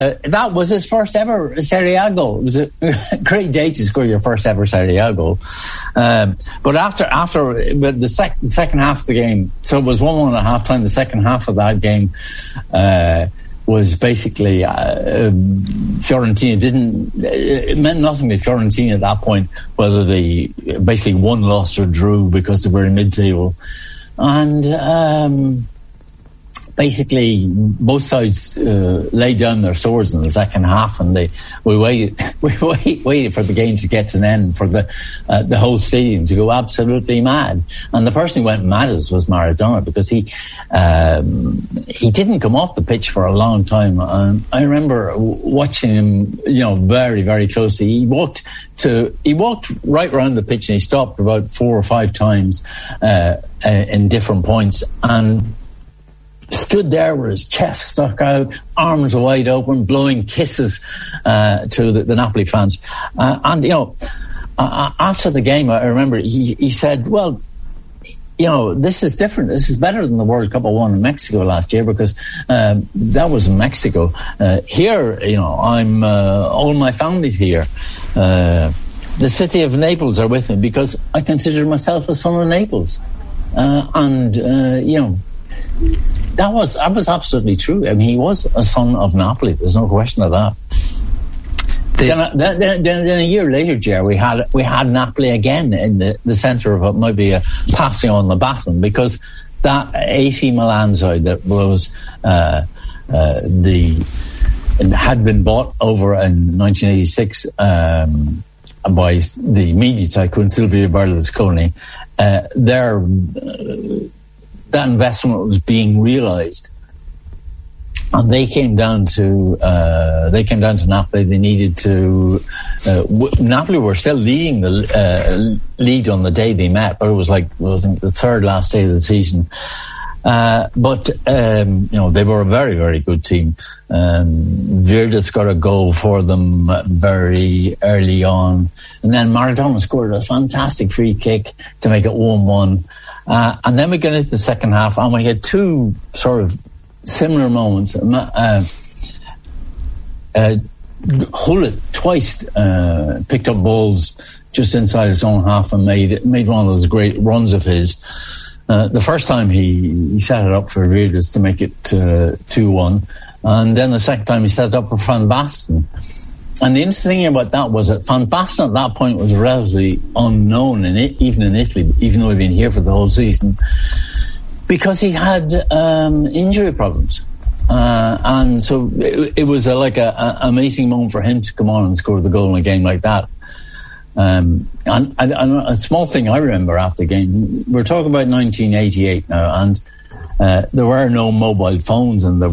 That was his first ever Serie A goal. It was a great day to score your first ever Serie A goal. But after the second half of the game, so it was 1-1 at half time. The second half of that game was basically Fiorentina it meant nothing to Fiorentina at that point whether they basically won, lost or drew, because they were in mid-table. And basically both sides laid down their swords in the second half, and we waited for the game to get to an end, for the whole stadium to go absolutely mad. And the person who went maddest was Maradona, because he didn't come off the pitch for a long time. I remember watching him, very, very closely. He walked right around the pitch, and he stopped about 4 or 5 times in different points, and stood there with his chest stuck out, arms wide open, blowing kisses to the Napoli fans. After the game, I remember he said, well, this is different. This is better than the World Cup I won in Mexico last year, because that was in Mexico. Here, I'm all my family's here. The city of Naples are with me, because I consider myself a son of Naples. That was absolutely true. I mean, he was a son of Napoli. There's no question of that. Then a year later, Jerry, we had Napoli again in the centre of what might be a passing on the baton, because that AC Milan side that was had been bought over in 1986 by the media tycoon Silvio Berlusconi. That investment was being realised, and they came down to Napoli. They needed to. Napoli were still leading the lead on the day they met, but it was I think the third last day of the season. But they were a very, very good team. Virtus got a goal for them very early on, and then Maradona scored a fantastic free kick to make it 1-1. And then we got into the second half, and we had two sort of similar moments. Hullet twice picked up balls just inside his own half and made one of those great runs of his. The first time he set it up for Virtus to make it 2-1, and then the second time he set it up for Van Basten. And the interesting thing about that was that Van Basten at that point was relatively unknown even in Italy, even though he'd been here for the whole season, because he had injury problems. And so it was an amazing moment for him to come on and score the goal in a game like that. And a small thing I remember after the game, we're talking about 1988 now, and there were no mobile phones, and there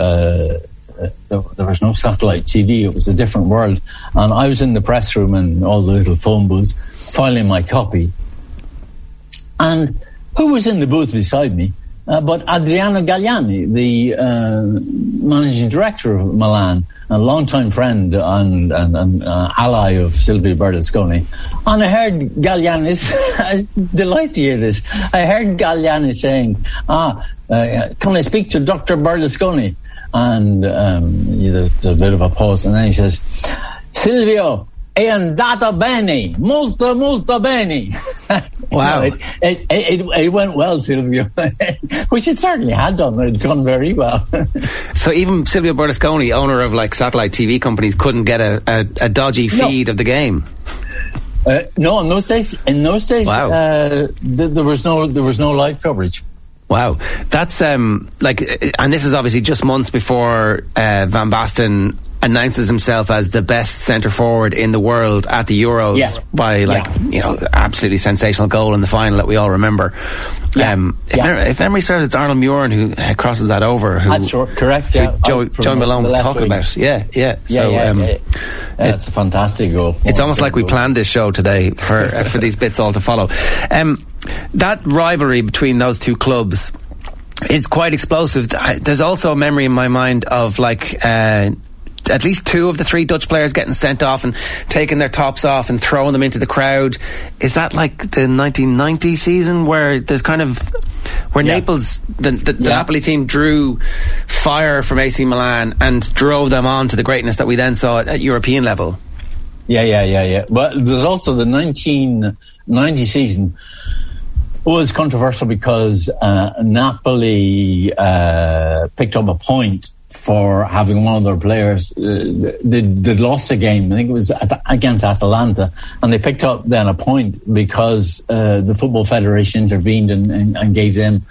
was no satellite TV. It was a different world. And I was in the press room and all the little phone booths filing my copy. And who was in the booth beside me but Adriano Galliani, the managing director of Milan, a longtime friend and ally of Silvio Berlusconi. And I heard Galliani, I was delighted to hear this, I heard Galliani saying, can I speak to Dr. Berlusconi? And there's a bit of a pause, and then he says, Silvio, è andata bene, molto, molto bene. Wow. It went well, Silvio, which it certainly had done. It had gone very well. So even Silvio Berlusconi, owner of satellite TV companies, couldn't get a dodgy feed of the game? No, in those days, wow. There was no live coverage. Wow, that's and this is obviously just months before Van Basten announces himself as the best centre forward in the world at the Euros by absolutely sensational goal in the final that we all remember. If memory serves, it's Arnold Muren who crosses that over. That's correct. Yeah, Joe Malone was talking about. It's a fantastic goal. It's almost like we planned this show today for these bits all to follow. That rivalry between those two clubs is quite explosive. There's also a memory in my mind of at least 2 of the 3 Dutch players getting sent off and taking their tops off and throwing them into the crowd. Is that like the 1990 season where there's kind of where Naples, the Napoli team drew fire from AC Milan and drove them on to the greatness that we then saw at European level? Yeah. But there's also the 1990 season was controversial because Napoli picked up a point for having one of their players. They lost a game, I think it was against Atalanta, and they picked up then a point because the Football Federation intervened and gave them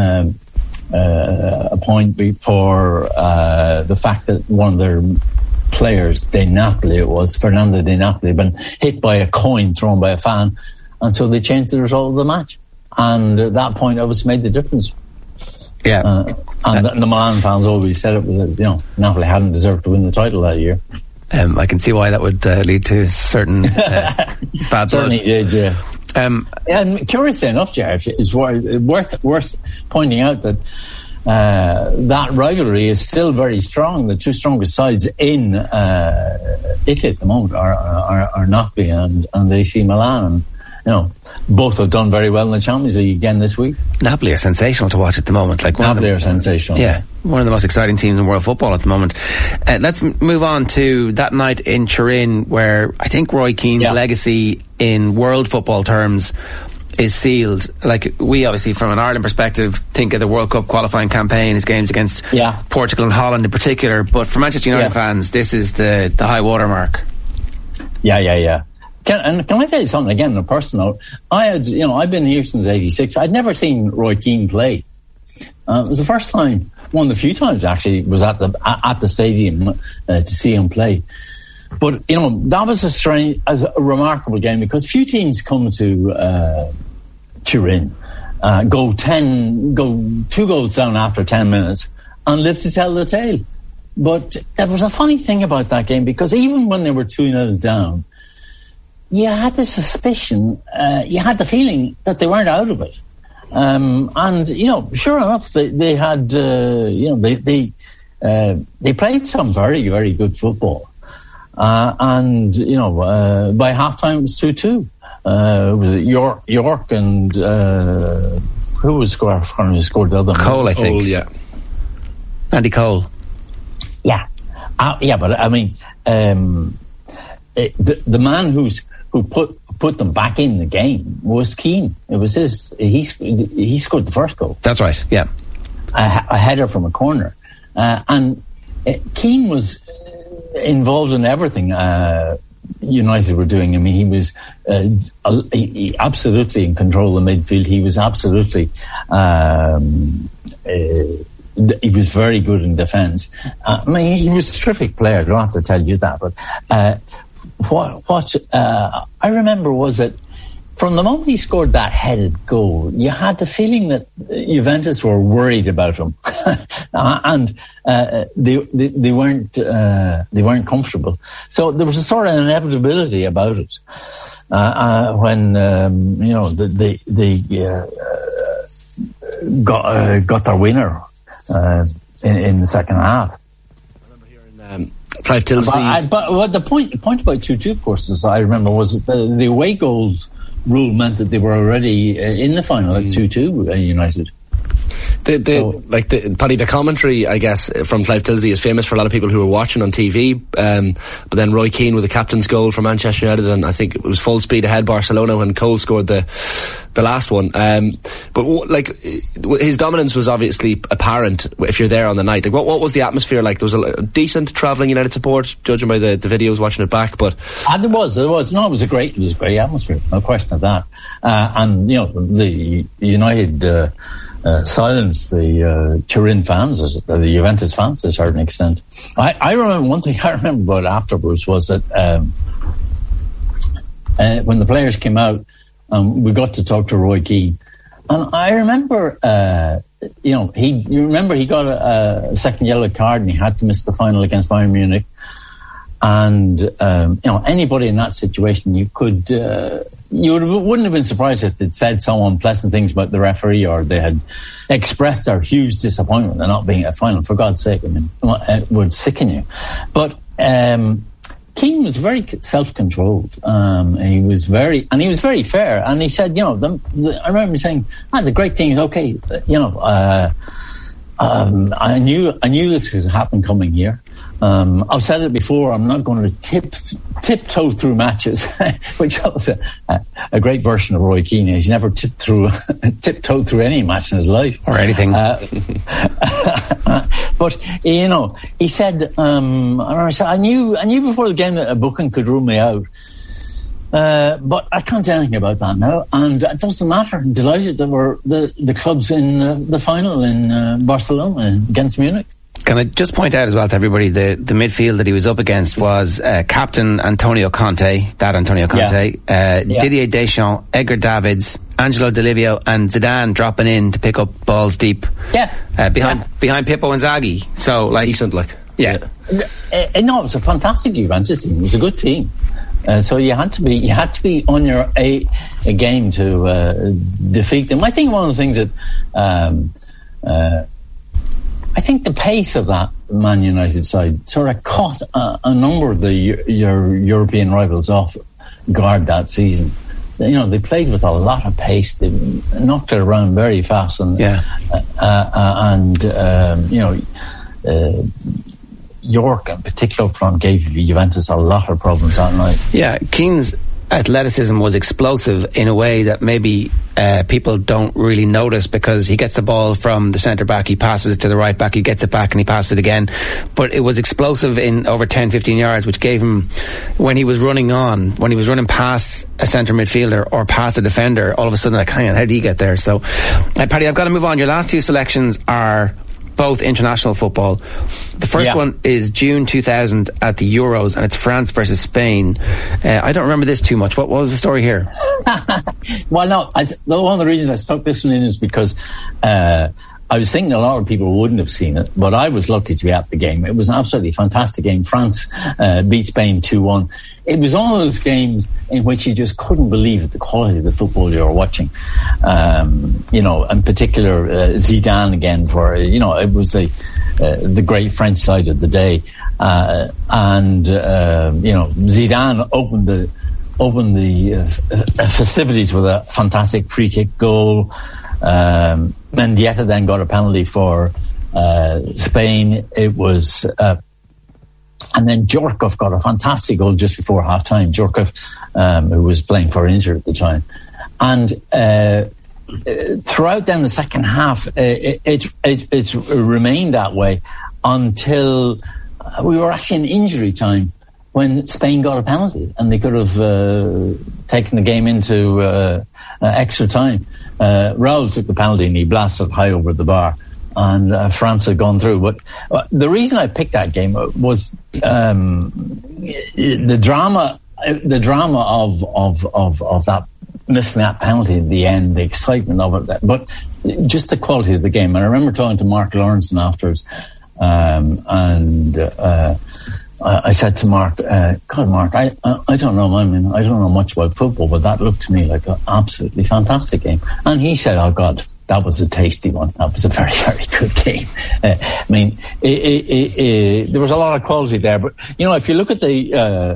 a point for the fact that one of their players, Fernando De Napoli, had been hit by a coin thrown by a fan, and so they changed the result of the match. And that point obviously made the difference. Yeah. And the Milan fans always said it was, Napoli hadn't deserved to win the title that year. I can see why that would lead to certain bad blood. Certainly did, yeah. And curiously enough, Jeff, it's worth pointing out that that rivalry is still very strong. The 2 strongest sides in Italy at the moment are Napoli and AC Milan. And, both have done very well in the Champions League again this week. Napoli are sensational to watch at the moment. Napoli are sensational. Yeah, one of the most exciting teams in world football at the moment. Let's move on to that night in Turin, where I think Roy Keane's legacy in world football terms is sealed. Like, we obviously, from an Ireland perspective, think of the World Cup qualifying campaign, his games against Portugal and Holland in particular. But for Manchester United fans, this is the high water mark. Yeah. Can I tell you something again on a personal note? I've been here since '86. I'd never seen Roy Keane play. It was the first time, one of the few times actually, was at the stadium to see him play. But that was a remarkable game because few teams come to Turin, go 2 goals down after 10 minutes and live to tell the tale. But there was a funny thing about that game because even when they were 2-0 down, you had the suspicion, you had the feeling that they weren't out of it. And, sure enough, they had, they played some very, very good football. And, by halftime it was 2-2. It was York and, who was scored the other? Cole, I think. Yeah. Andy Cole. Yeah. But I mean, the man who put them back in the game was Keane. It was he scored the first goal. That's right, yeah. A header from a corner. And Keane was involved in everything United were doing. I mean, he was he absolutely in control of the midfield. He was absolutely he was very good in defence. I mean, he was a terrific player. I don't have to tell you that, but what I remember was that from the moment he scored that headed goal, you had the feeling that Juventus were worried about him, and they weren't comfortable. So there was a sort of inevitability about it when they got their winner in the second half. Clive Tilsley's. But the point about 2-2, of course, as I remember, was that the away goals rule meant that they were already in the final at 2-2 United. Paddy, the commentary, I guess, from Clive Tilsley is famous for a lot of people who were watching on TV. But then Roy Keane with the captain's goal for Manchester United, and I think it was full speed ahead Barcelona when Cole scored the last one. But his dominance was obviously apparent if you're there on the night. Like, what was the atmosphere like? There was a decent travelling United support, judging by the videos watching it back. But there was. No, it was a great atmosphere. No question of that. And the United. Silence the Turin fans, the Juventus fans to a certain extent. I remember one thing I remember about afterwards was that when the players came out, we got to talk to Roy Keane, and I remember, he got a second yellow card and he had to miss the final against Bayern Munich. And anybody in that situation, you wouldn't have been surprised if they'd said some unpleasant things about the referee, or they had expressed their huge disappointment in not being at a final. For God's sake, I mean, it would sicken you. But Keane was very self-controlled. He was very fair. And he said, I remember him saying, the great thing is, okay, I knew this could happen coming here. I've said it before, I'm not going to tiptoe through matches, which was a great version of Roy Keane. He's never tiptoed through any match in his life. Or anything. But, he said, I knew before the game that a booking could rule me out. But I can't say anything about that now, and it doesn't matter. I'm delighted that we're the club's in the final in Barcelona against Munich. Can I just point out as well to everybody, the midfield that he was up against was captain Antonio Conte, Didier Deschamps, Edgar Davids, Angelo Di Livio and Zidane dropping in to pick up balls deep behind Pippo Inzaghi. So, decent, Yeah. No, it was a fantastic Juventus team. It was a good team. So you had to be on your A game to defeat them. I think one of the things that I think the pace of that Man United side sort of caught a number of your European rivals off guard that season. They played with a lot of pace. They knocked it around very fast, York in particular front gave Juventus a lot of problems that night. Yeah, Keane's athleticism was explosive in a way that maybe people don't really notice, because he gets the ball from the centre back, he passes it to the right back, he gets it back and he passes it again. But it was explosive in over 10-15 yards, which gave him, when he was running past a centre midfielder or past a defender, all of a sudden hang on, how did he get there? So Paddy, I've got to move on. Your last two selections are both international football. The first one is June 2000 at the Euros, and it's France versus Spain. I don't remember this too much. What was the story here? Well, no, one of the reasons I stuck this one in is because I was thinking a lot of people wouldn't have seen it, but I was lucky to be at the game. It was an absolutely fantastic game. France beat Spain 2-1. It was one of those games in which you just couldn't believe the quality of the football you were watching. In particular, Zidane again it was the great French side of the day. Zidane opened the festivities with a fantastic free kick goal. Mendieta then got a penalty for Spain. It was and then Djorkaeff got a fantastic goal just before half time. Djorkaeff, who was playing for Inter at the time. And throughout then the second half, it remained that way until we were actually in injury time when Spain got a penalty, and they could have taken the game into extra time. Raul took the penalty and he blasted high over the bar, and France had gone through. But the reason I picked that game was the drama of that, missing that penalty at the end, the excitement of it, but just the quality of the game. And I remember talking to Mark Lawrenson afterwards, I said to Mark, God, Mark, I don't know. I mean, I don't know much about football, but that looked to me like an absolutely fantastic game. And he said, oh God, that was a tasty one. That was a very, very good game. There was a lot of quality there. But, if you look at the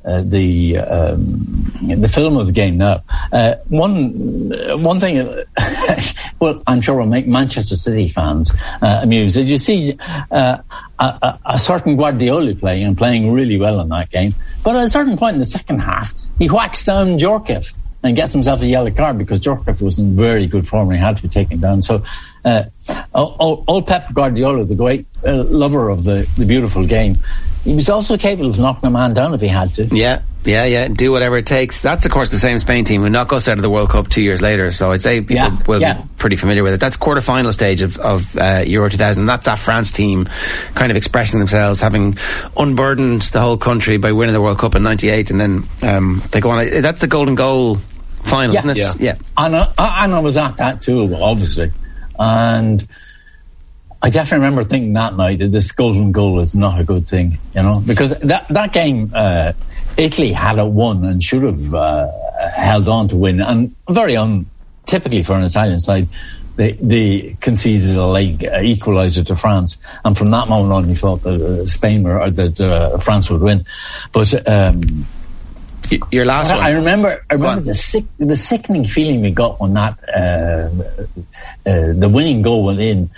film of the game now, one thing, well, I'm sure will make Manchester City fans amused. Did you see a certain Guardiola playing really well in that game? But at a certain point in the second half, he whacks down Djorkaeff and gets himself a yellow card because Djorkaeff was in very good form and he had to be taken down. So old Pep Guardiola, the great lover of the beautiful game, he was also capable of knocking a man down if he had to. Yeah. Do whatever it takes. That's, of course, the same Spain team who knocked us out of the World Cup 2 years later. So I'd say people will be pretty familiar with it. That's quarter-final stage of Euro 2000. That's that France team kind of expressing themselves, having unburdened the whole country by winning the World Cup in 98. And then they go on. That's the golden goal final, isn't it? Yeah. And I was at that too, obviously. And I definitely remember thinking that night that this golden goal is not a good thing, because that game, Italy had it won and should have held on to win, and very untypically for an Italian side. they conceded a late equaliser to France, and from that moment on, you thought that France would win. But your last one, I remember the sickening feeling we got when that the winning goal went in.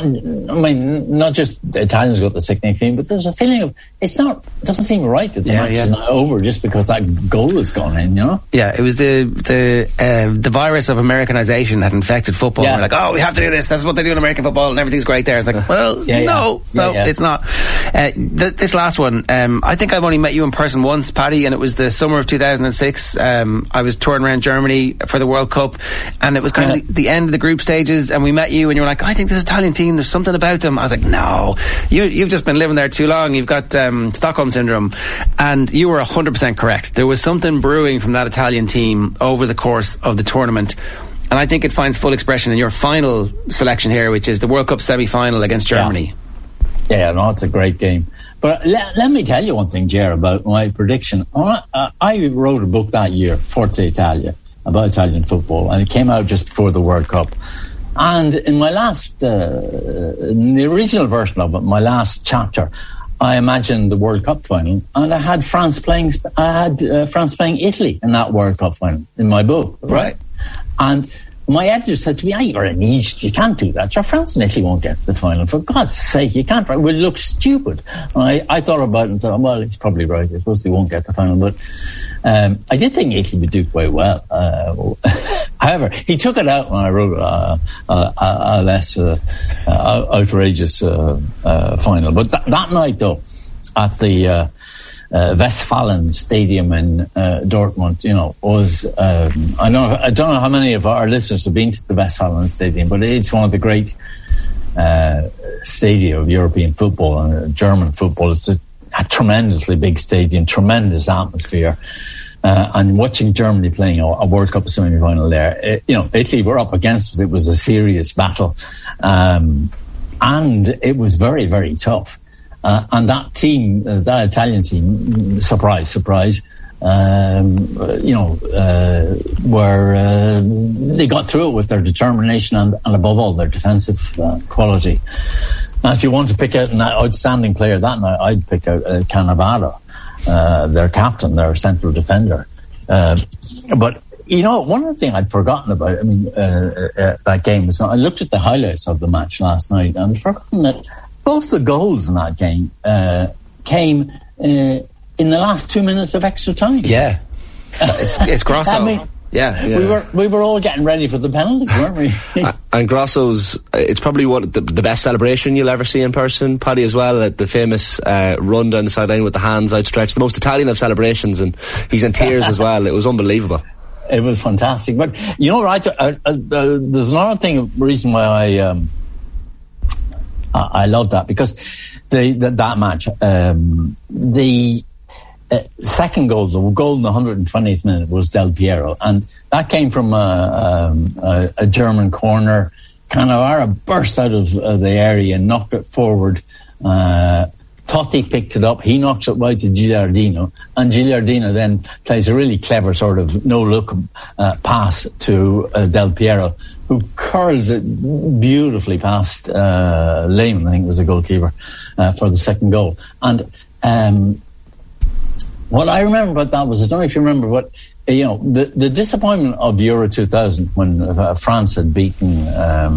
Not just the Italians got the sickening feeling, but there's a feeling of it doesn't seem right that the match is not over just because that goal has gone in. You know? Yeah, it was the virus of Americanization that infected football. Yeah. We're like, oh, we have to do this. That's what they do in American football, and everything's great there. It's like, well, no, it's not. This last one, I think I've only met you in person once, Paddy, and it was the summer of 2006. I was touring around Germany for the World Cup, and it was kind of the end of the group stages, and we met you, and you were like, I think this Italian team, there's something about them. I was like, no, you've just been living there too long. You've got Stockholm syndrome. And you were 100% correct. There was something brewing from that Italian team over the course of the tournament, and I think it finds full expression in your final selection here, which is the World Cup semi-final against Germany. Yeah, no, it's a great game. But let me tell you one thing, Ger, about my prediction. I wrote a book that year, Forza Italia, about Italian football, and it came out just before the World Cup. And in my last, in the original version of it, my last chapter, I imagined the World Cup final, and I had France playing Italy in that World Cup final in my book, right? And my editor said to me, you're an idiot, you can't do that. France and Italy won't get to the final. For God's sake, you can't. We'll look stupid. And I thought about it and thought, well, he's probably right. I suppose they won't get the final. But I did think Italy would do quite well. However, he took it out when I wrote a less outrageous final. But that night, though, at the Westfalen Stadium in Dortmund, was I don't know how many of our listeners have been to the Westfalen Stadium, but it's one of the great stadia of European football and German football. It's a tremendously big stadium, tremendous atmosphere. And watching Germany playing a World Cup semi-final there, Italy were up against it. It was a serious battle. And it was very, very tough. And that team, that Italian team, surprise, they got through it with their determination and above all, their defensive quality. Now, if you want to pick out an outstanding player that night, I'd pick out Cannavaro. Their captain, their central defender. But, one of the things I'd forgotten about, that game was, I looked at the highlights of the match last night and I'd forgotten that both the goals in that game came in the last 2 minutes of extra time. Yeah. It's Grosso. Yeah. We were all getting ready for the penalty, weren't we? And Grosso's, it's probably one of the best celebration you'll ever see in person, Paddy, as well, at the famous run down the sideline with the hands outstretched, the most Italian of celebrations, and he's in tears as well. It was unbelievable. It was fantastic. But there's another reason why I love that, because that match, the second goal, the goal in the 120th minute, was Del Piero, and that came from a German corner. Cannavaro burst out of the area and knocked it forward. Totti picked it up. He knocks it right to Gilardino, and Gilardino then plays a really clever sort of no-look pass to Del Piero, who curls it beautifully past Lehmann, I think was the goalkeeper, for the second goal. And what I remember about that was, I don't know if you remember, but the disappointment of Euro 2000 when France had beaten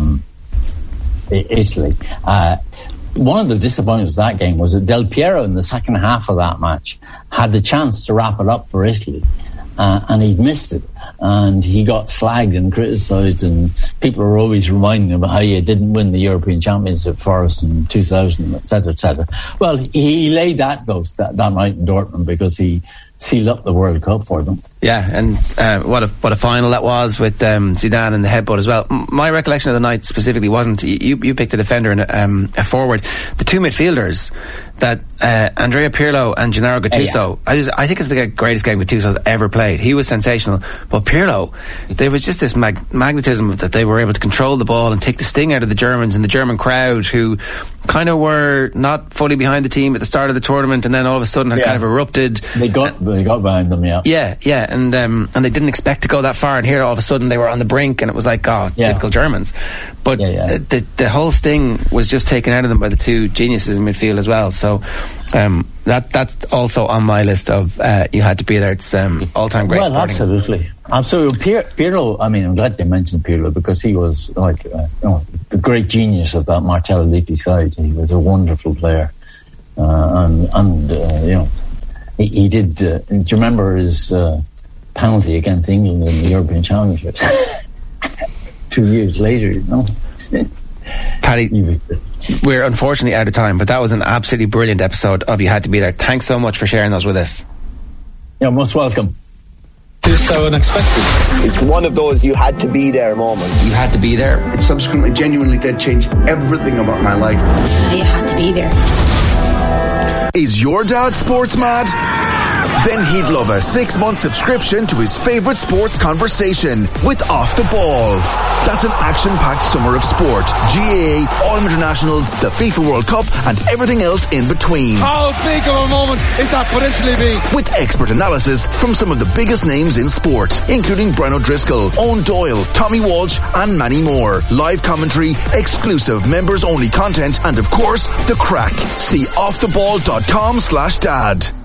Italy. One of the disappointments of that game was that Del Piero in the second half of that match had the chance to wrap it up for Italy, and he'd missed it. And he got slagged and criticised, and people are always reminding him of how he didn't win the European Championship for us in 2000, etc., etc. Well, he laid that ghost that night in Dortmund because he sealed up the World Cup for them. Yeah, and what a final that was with Zidane and the headbutt as well. My recollection of the night specifically wasn't, you picked a defender and a forward. The two midfielders, that Andrea Pirlo and Gennaro Gattuso, I think it's the greatest game Gattuso's ever played. He was sensational. But Pirlo, there was just this magnetism that they were able to control the ball and take the sting out of the Germans and the German crowd, who kind of were not fully behind the team at the start of the tournament, and then all of a sudden had kind of erupted. They behind them, yeah, and they didn't expect to go that far, and here all of a sudden they were on the brink, and it was like, typical Germans. But the whole sting was just taken out of them by the two geniuses in midfield as well. So that's also on my list of you had to be there. It's all-time great sporting. Absolutely. Pirlo, I mean, I'm glad they mentioned Pirlo, because he was like the great genius of that Marcello Lippi side. He was a wonderful player, he did. Do you remember his penalty against England in the European Championships 2 years later? Paddy, we're unfortunately out of time, but that was an absolutely brilliant episode of You Had to Be There. Thanks so much for sharing those with us. You're most welcome. It's so unexpected. It's one of those you had to be there moments. You had to be there. It subsequently genuinely did change everything about my life. You had to be there. Is your dad sports mad? Then he'd love a 6-month subscription to his favourite sports conversation with Off the Ball. That's an action-packed summer of sport. GAA, All Internationals, the FIFA World Cup, and everything else in between. How big of a moment is that potentially be? With expert analysis from some of the biggest names in sport, including Brian O'Driscoll, Owen Doyle, Tommy Walsh, and many more. Live commentary, exclusive members-only content, and of course, the crack. See offtheball.com/dad.